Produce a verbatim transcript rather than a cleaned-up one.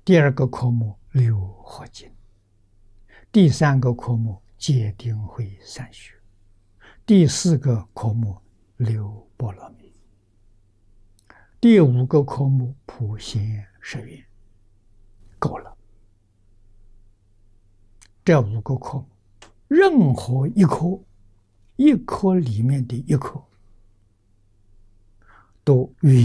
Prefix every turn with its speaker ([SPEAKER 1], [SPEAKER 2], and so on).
[SPEAKER 1] 第二个科目六合经，第三个科目戒定慧三学，第四个科目六波罗蜜，第五个科目普贤十愿，够了。这五个科目，任何一科，一科里面的一科，都与